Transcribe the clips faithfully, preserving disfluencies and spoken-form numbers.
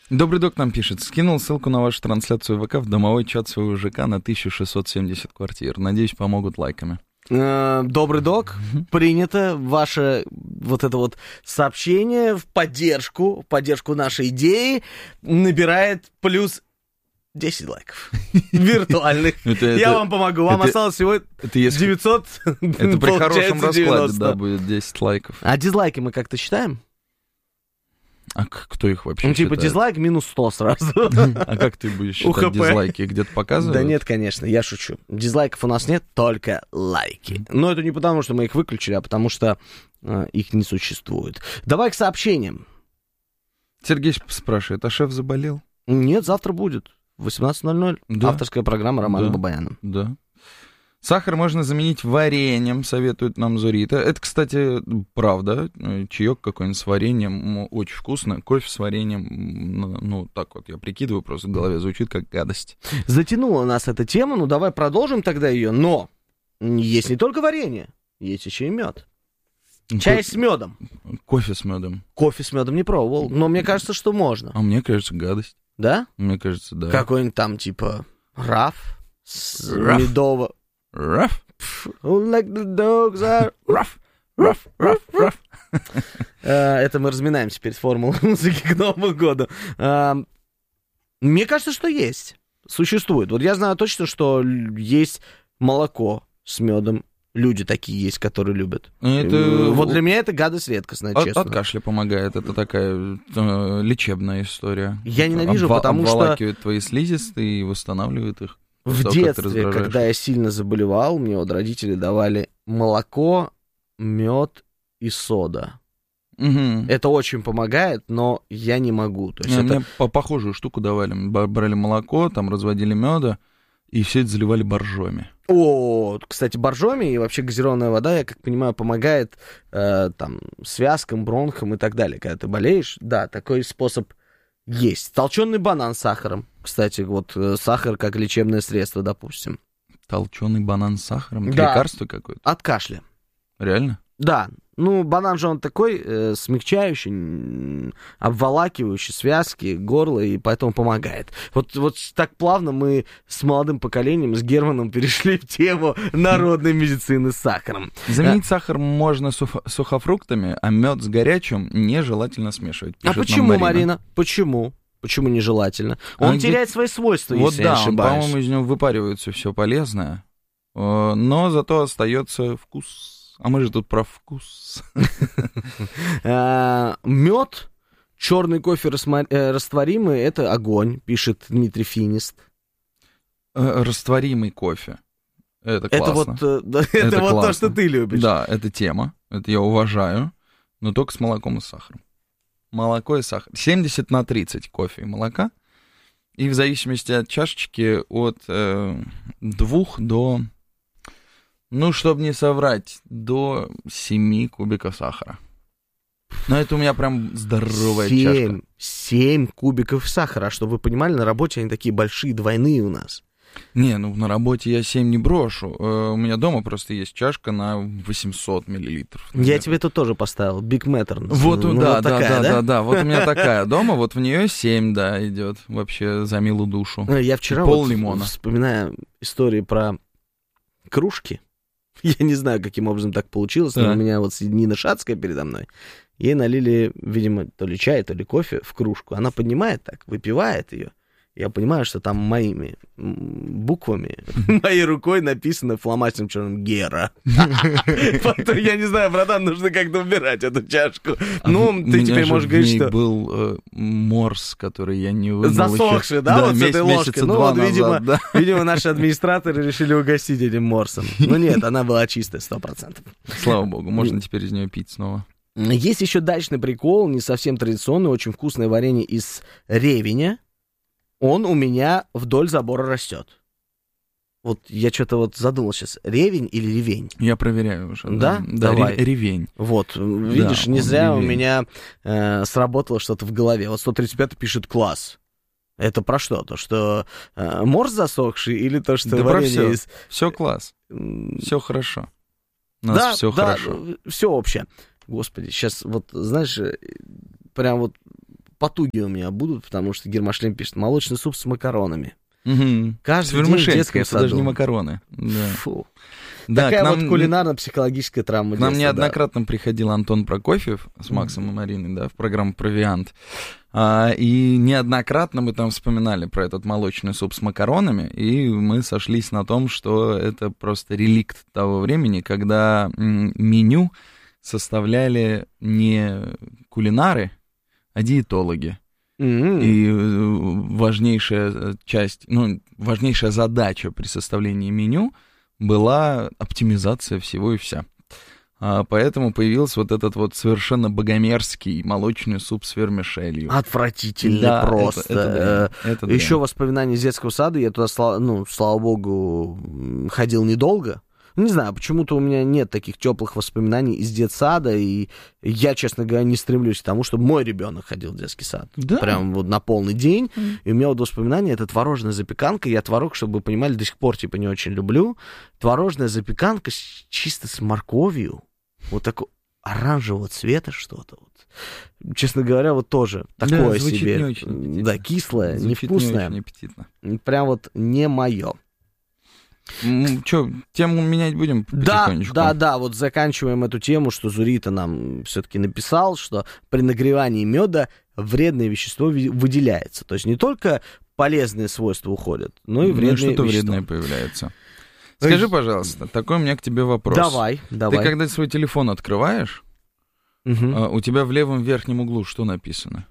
Добрый док нам пишет. Скинул ссылку на вашу трансляцию ВК в домовой чат своего ЖК на тысяча шестьсот семьдесят квартир. Надеюсь, помогут лайками. Добрый док, принято ваше вот это вот сообщение в поддержку, в поддержку нашей идеи набирает плюс десять лайков виртуальных. Это, Я это, вам помогу. Вам это, осталось всего это если, девятьсот. Это при хорошем раскладе, да, будет десять лайков. А дизлайки мы как-то считаем? А кто их вообще Ну, типа считает? дизлайк минус сто сразу. А как ты будешь считать дизлайки? Где-то показывают? Да нет, конечно, я шучу. Дизлайков у нас нет, только лайки. Но это не потому, что мы их выключили, а потому что э, их не существует. Давай к сообщениям. Сергей спрашивает, а шеф заболел? Нет, завтра будет. В восемнадцать ноль ноль. Да. Авторская программа Романа да. Бабаяна. Да. Сахар можно заменить вареньем, советует нам Зурита. Это, кстати, правда. Чаек какой-нибудь с вареньем очень вкусно. Кофе с вареньем, ну, так вот я прикидываю, просто в голове звучит как гадость. Затянула нас эта тема, ну давай продолжим тогда ее. Но есть не только варенье, есть еще и мед. Чай Ко... с медом. Кофе с медом. Кофе с медом не пробовал, но мне кажется, что можно. А мне кажется, гадость. Да? Мне кажется, да. Какой-нибудь там типа раф с медово... Rough. Like the dogs are rough, rough, rough, rough. Это мы разминаемся перед формулой музыки к Новому году. Мне кажется, что есть. Существует. Вот я знаю точно, что есть молоко с медом. Люди такие есть, которые любят. Это... Вот для меня это гадость редкостная, от, честно. От кашля помогает. Это такая э, лечебная история. Я ненавижу, Обва- потому что... Обволакивает твои слизистые и восстанавливает их. В детстве, когда я сильно заболевал, мне вот родители давали молоко, мед и сода. Угу. Это очень помогает, но я не могу. То есть не, это... Мне по похожую штуку давали. Мы брали молоко, там разводили меда, и все это заливали боржоми. О, кстати, боржоми и вообще газированная вода, я как понимаю, помогает э, там связкам, бронхам и так далее. Когда ты болеешь, да, такой способ есть. Толченый банан с сахаром. Кстати, вот э, сахар как лечебное средство, допустим. Толченый банан с сахаром? Да. Лекарство какое-то? От кашля. Реально? Да. Ну, банан же он такой э, смягчающий, обволакивающий связки, горло, и поэтому помогает. Вот, вот так плавно мы с молодым поколением, с Германом перешли в тему народной медицины с сахаром. Заменить а... сахар можно сухо- сухофруктами, а мед с горячим нежелательно смешивать. А почему, Марина? Марина? Почему? Почему нежелательно? Он а теряет где... свои свойства, вот если да, я не ошибаюсь. Вот да, по-моему, из него выпаривается все полезное, но зато остается вкус. А мы же тут про вкус. Мед, черный кофе растворимый, это огонь, пишет Дмитрий Финист. Растворимый кофе. Это классно. Это вот, это вот то, что ты любишь. Да, это тема. Это я уважаю. Но только с молоком и сахаром. Молоко и сахар. семьдесят на тридцать кофе и молока. И в зависимости от чашечки от э, двух до... Ну, чтобы не соврать, до семи кубиков сахара. Но это у меня прям здоровая семь, чашка. семь кубиков сахара. Чтобы вы понимали, на работе они такие большие, двойные у нас. Не, ну на работе я семь не брошу. У меня дома просто есть чашка на восемьсот миллилитров. Я тебе тут тоже поставил. Big Matter. Вот, ну, да, вот да, такая, да, да, да, да. Вот у меня такая дома, вот в нее семь, да, идет. Вообще за милую душу. Я вчера пол вот, лимона. Вспоминая истории про кружки. Я не знаю, каким образом так получилось, но да. у меня вот Нина Шацкая передо мной. Ей налили, видимо, то ли чай, то ли кофе в кружку. Она поднимает так, выпивает ее. Я понимаю, что там моими буквами, моей рукой написано фломастером черным «Гера». Поэтому я не знаю, братан, нужно как-то убирать эту чашку. Ну, ты теперь можешь говорить, что... был морс, который я не вынул. Засохший, да, вот с этой ложкой? Ну, вот, видимо, наши администраторы решили угостить этим морсом. Ну, нет, она была чистая, сто процентов. Слава богу, можно теперь из нее пить снова. Есть еще дачный прикол, не совсем традиционный, очень вкусное варенье из ревеня. Он у меня вдоль забора растет. Вот я что-то вот задумал сейчас, ревень или ревень? Я проверяю уже. Да? Да, Давай. Ревень. Вот, видишь, да, не зря ревень. У меня э, сработало что-то в голове. Вот сто тридцать пятый пишет «класс». Это про что? То, что э, морс засохший или то, что да варенье про все. из... Все класс. Все хорошо. У нас да, все да, хорошо. Все общее. Господи, сейчас вот, знаешь, прям вот потуги у меня будут, потому что Гермошлем пишет: молочный суп с макаронами. Угу. Каждый день в детском саду. Даже не макароны. Да. Фу. Да, такая нам, вот кулинарно-психологическая травма. К нам детства, неоднократно да. приходил Антон Прокофьев с Максом и Мариной, да, в программу «Провиант». А, и неоднократно мы там вспоминали про этот молочный суп с макаронами, и мы сошлись на том, что это просто реликт того времени, когда м, меню составляли не кулинары, а диетологи. Mm-hmm. И важнейшая часть, ну, важнейшая задача при составлении меню была оптимизация всего и вся. А поэтому появился вот этот вот совершенно богомерзкий молочный суп с вермишелью. Отвратительный, да, просто. Это, это дрянь, это Еще воспоминания из детского сада. Я туда, ну, слава богу, ходил недолго. Не знаю, почему-то у меня нет таких теплых воспоминаний из детсада, и я, честно говоря, не стремлюсь к тому, чтобы мой ребенок ходил в детский сад. Да. Прям вот на полный день. Mm. И у меня вот воспоминания — это творожная запеканка. Я творог, чтобы вы понимали, до сих пор типа не очень люблю. Творожная запеканка с, чисто с морковью. Вот такого оранжевого цвета что-то. Вот. Честно говоря, вот тоже такое да, себе. Не очень да, кислое, звучит невкусное. Не очень аппетитно. Прям вот не мое. Че, тему менять будем потихонечку? Да, да, да, вот заканчиваем эту тему, что Зурита нам все-таки написал, что при нагревании меда вредное вещество выделяется. То есть не только полезные свойства уходят, но и вредные ну, что-то вещества. вредное появляется. Скажи, пожалуйста, такой у меня к тебе вопрос. Давай, давай. Ты когда свой телефон открываешь, угу. у тебя в левом верхнем углу что написано?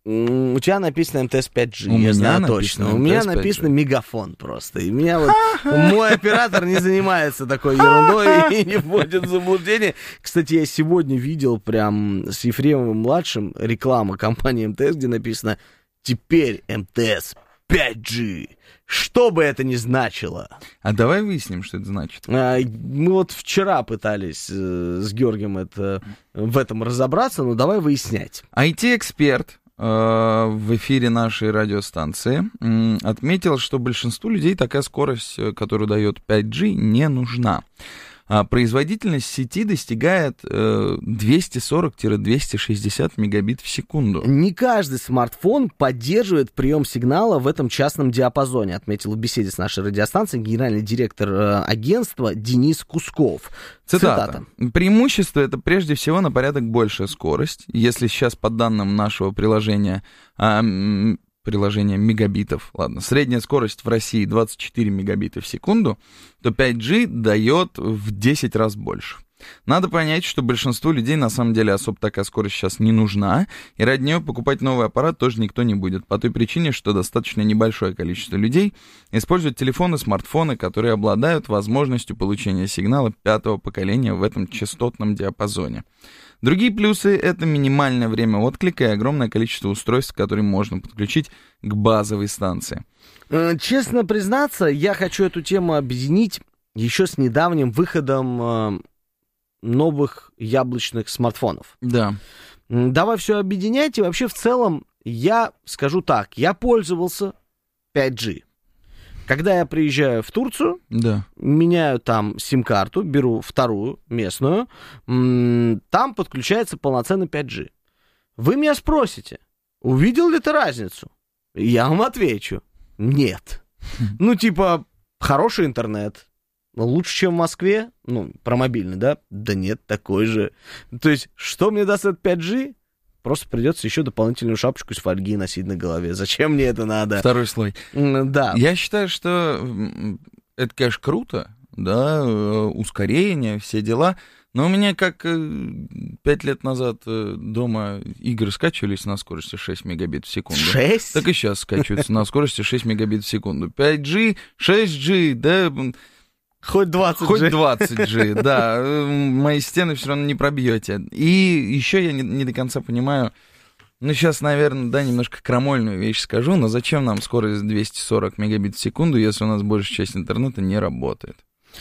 У тебя написано эм тэ эс пять джи, я знаю точно. У меня написано мегафон просто. И меня вот мой оператор не занимается такой ерундой и не вводит в заблуждение. Кстати, я сегодня видел прям с Ефремовым-младшим реклама компании эм тэ эс, где написано: теперь эм тэ эс пять джи. Что бы это ни значило. А давай выясним, что это значит. А, мы вот вчера пытались э, с Георгием это, в этом разобраться, но давай выяснять. ай ти-эксперт в эфире нашей радиостанции отметил, что большинству людей такая скорость, которую дает пять джи, не нужна. Производительность сети достигает двести сорок - двести шестьдесят мегабит в секунду. Не каждый смартфон поддерживает прием сигнала в этом частном диапазоне, отметил в беседе с нашей радиостанцией генеральный директор агентства Денис Кусков. Цитата. Цитата. Преимущество — это прежде всего на порядок большая скорость. Если сейчас по данным нашего приложения... приложение мегабитов, ладно, средняя скорость в России двадцать четыре мегабита в секунду, то пять джи дает в десять раз больше. Надо понять, что большинству людей на самом деле особо такая скорость сейчас не нужна, и ради нее покупать новый аппарат тоже никто не будет, по той причине, что достаточно небольшое количество людей используют телефоны, смартфоны, которые обладают возможностью получения сигнала пятого поколения в этом частотном диапазоне. Другие плюсы — это минимальное время отклика и огромное количество устройств, которые можно подключить к базовой станции. Честно признаться, я хочу эту тему объединить еще с недавним выходом новых яблочных смартфонов. Да. Давай все объединять, и вообще в целом я скажу так, я пользовался пять джи. Когда я приезжаю в Турцию, да. меняю там сим-карту, беру вторую местную, там подключается полноценный пять джи. Вы меня спросите, увидел ли ты разницу? Я вам отвечу, нет. Ну, типа, хороший интернет, лучше, чем в Москве, ну, про мобильный, да? Да нет, такой же. То есть, что мне даст этот пять джи? Просто придется еще дополнительную шапочку из фольги носить на голове. Зачем мне это надо? Второй слой. Да. Я считаю, что это, конечно, круто, да, ускорение, все дела. Но у меня как пять лет назад дома игры скачивались на скорости шесть мегабит в секунду. шесть? Так и сейчас скачиваются на скорости шесть мегабит в секунду. пять джи, шесть джи, да... Хоть двадцать джи. Хоть двадцать джи, да. Мои стены все равно не пробьете. И еще я не, не до конца понимаю, ну, сейчас, наверное, да, немножко крамольную вещь скажу, но зачем нам скорость двести сорок мегабит в секунду, если у нас большая часть интернета не работает?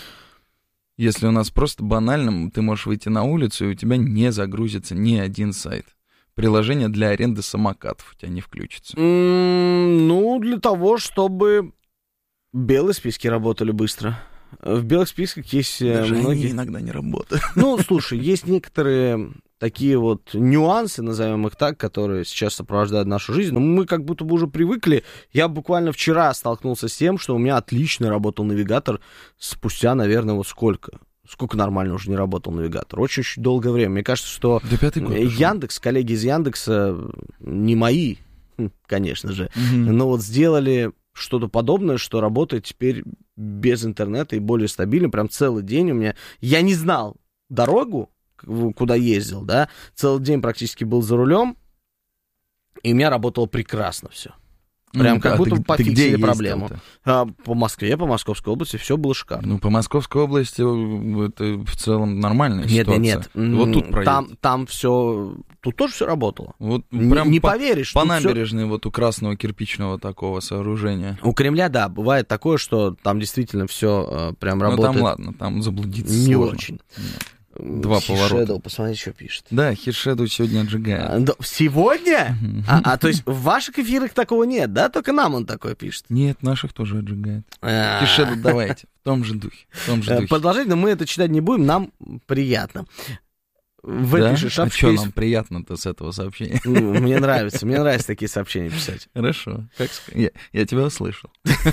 Если у нас просто банально, ты можешь выйти на улицу, и у тебя не загрузится ни один сайт. Приложение для аренды самокатов у тебя не включится. Mm, ну, для того, чтобы белые списки работали быстро. В белых списках есть Даже многие... они иногда не работают. Ну, слушай, есть некоторые такие вот нюансы, назовем их так, которые сейчас сопровождают нашу жизнь. Но мы как будто бы уже привыкли. Я буквально вчера столкнулся с тем, что у меня отлично работал навигатор спустя, наверное, вот сколько? Сколько нормально уже не работал навигатор? Очень-очень долгое время. Мне кажется, что Яндекс, коллеги из Яндекса, не мои, конечно же, mm-hmm. но вот сделали что-то подобное, что работает теперь без интернета и более стабильно. Прям целый день у меня... Я не знал дорогу, куда ездил, да, целый день практически был за рулем, и у меня работало прекрасно все. Прям ну, как а будто ты, пофиксили ты проблему. А, по Москве, по Московской области все было шикарно. Ну, по Московской области это в целом нормальная нет, ситуация. Нет, нет, вот тут проедет. Там, там все, тут тоже все работало. Вот не прям не по, поверишь. По набережной всё... вот у красного кирпичного такого сооружения. У Кремля, да, бывает такое, что там действительно все прям работает. Ну, там ладно, там заблудиться не сложно. очень. Нет. Два поворота. Shadow, посмотри, что пишет. Да, Хит-Shadow сегодня отжигает. А, да, сегодня? а, а то есть в ваших эфирах такого нет, да? Только нам он такое пишет. Нет, наших тоже отжигает. Хит-Shadow давайте, в том же духе. В том же духе. Продолжать, но мы это читать не будем, нам приятно. В да? этой а что нам приятно-то с этого сообщения? Мне нравится, мне нравится такие сообщения писать. Хорошо, как я, я тебя услышал.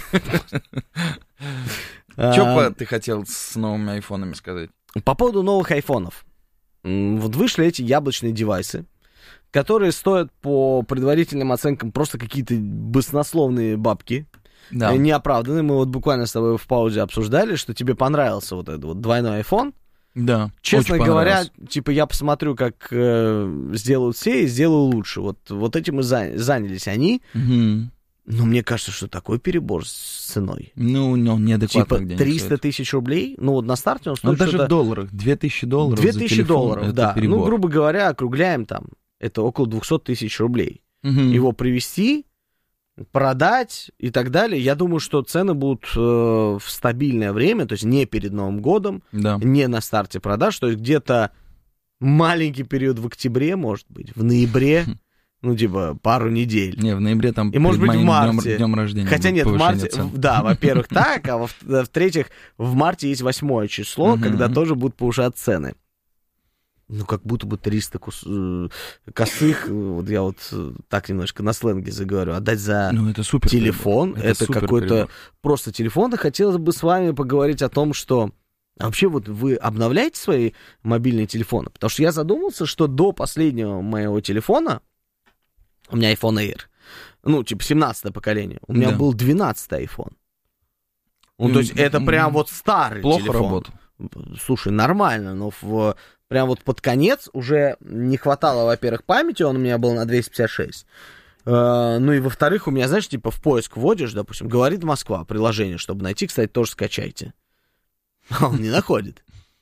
Что ты хотел с новыми айфонами сказать? По поводу новых айфонов. Вот вышли эти яблочные девайсы, которые стоят по предварительным оценкам просто какие-то баснословные бабки. Да. Неоправданные. Мы вот буквально с тобой в паузе обсуждали, что тебе понравился вот этот вот двойной iPhone. Да. Честно говоря, типа я посмотрю, как э, сделают все, и сделаю лучше. Вот, вот этим и за, занялись они. Угу. Но мне кажется, что такой перебор с ценой. Ну, ну неадекватно. Типа триста тысяч рублей. Ну, вот на старте он стоит. Ну, даже в долларах. две тысячи долларов. две тысячи за телефон, долларов, да. Перебор. Ну, грубо говоря, округляем там. Это около двести тысяч рублей. Угу. Его привезти, продать и так далее. Я думаю, что цены будут э, в стабильное время, то есть не перед Новым годом, да. не на старте продаж, то есть где-то маленький период в октябре, может быть, в ноябре. Ну, типа, пару недель. Не, в ноябре там и, может быть, в марте. Днем, днем рождения. Хотя нет, в марте, цен. да, во-первых, так, а в-третьих, в марте есть восьмое число, когда тоже будут повышать цены. Ну, как будто бы триста кус... косых, вот я вот так немножко на сленге заговорю, отдать за ну, это супер телефон, это, это какой-то перебор. Просто телефон. И хотелось бы с вами поговорить о том, что а вообще вот вы обновляете свои мобильные телефоны? Потому что я задумался, что до последнего моего телефона у меня iPhone Air. Ну, типа, семнадцатое поколение. У меня да. был двенадцатый iPhone. Ну, то есть, это прям вот старый Плохо телефон. Работал. Слушай, нормально, но в, прям вот под конец уже не хватало, во-первых, памяти, он у меня был на двести пятьдесят шесть. Uh, ну и во-вторых, у меня, знаешь, типа в поиск вводишь, допустим, говорит Москва, приложение, чтобы найти, кстати, тоже скачайте. А он не находит.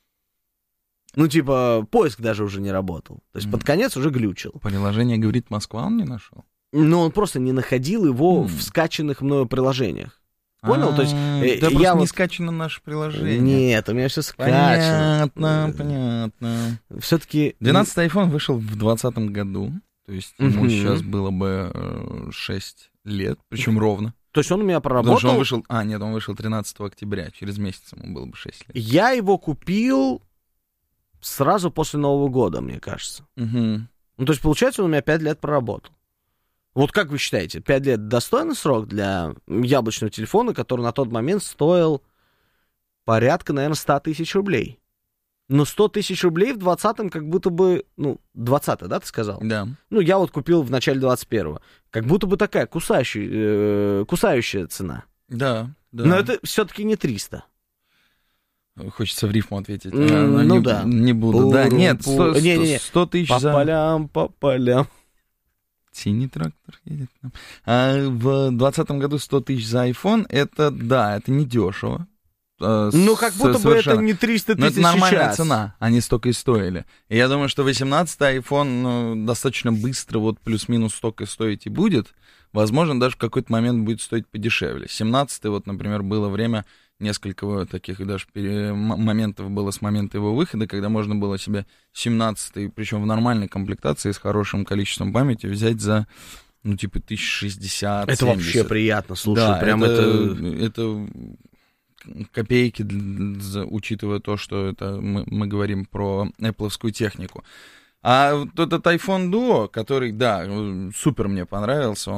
Ну, типа, поиск даже уже не работал. То есть, mm. под конец уже глючил. Приложение говорит Москва, он не нашел? Ну, он просто не находил его mm. в скачанных мною приложениях. Понял? А-а-а, То есть, э, да я просто вот... не скачано наше приложение. Нет, у меня все скачано. Понятно, понятно. Все-таки... двенадцатый iPhone вышел в двадцатом году. То есть, ему mm-hmm. сейчас было бы шесть лет, причем ровно. То есть, он у меня проработал... Потому что он вышел... А, нет, он вышел тринадцатого октября. Через месяц ему было бы шесть лет. Я его купил... Сразу после Нового года, мне кажется. Угу. Ну, то есть, получается, он у меня пять лет проработал. Вот как вы считаете, пять лет достойный срок для яблочного телефона, который на тот момент стоил порядка, наверное, сто тысяч рублей? Но сто тысяч рублей в двадцатом как будто бы... Ну, двадцатый, да, ты сказал? Да. Ну, я вот купил в начале двадцать первого. Как будто бы такая кусающая, э, кусающая цена. Да, да. Но это все-таки не триста. Хочется в рифму ответить. Mm, а, ну не, да. Не буду. Пу, да, нет, сто, не, не, не. сто тысяч по за... По полям, по полям. Синий трактор едет. А в двадцатом году сто тысяч за iPhone, это, да, это не дешево. Ну, как будто совершенно. Бы это не триста тысяч сейчас. Но это нормальная сейчас. Цена, они столько и стоили. И я думаю, что восемнадцатый iPhone ну, достаточно быстро, вот плюс-минус столько стоить и будет. Возможно, даже в какой-то момент будет стоить подешевле. семнадцатый, вот, например, было время... Несколько таких даже моментов было с момента его выхода, когда можно было себе семнадцатый, причем в нормальной комплектации с хорошим количеством памяти, взять за, ну, типа, тысяча шестьдесят. Это семьдесят. Вообще приятно, слушай. Да, прям это, это... это копейки, учитывая то, что это мы, мы говорим про Apple-овскую технику. А вот этот iPhone Duo, который, да, супер мне понравился,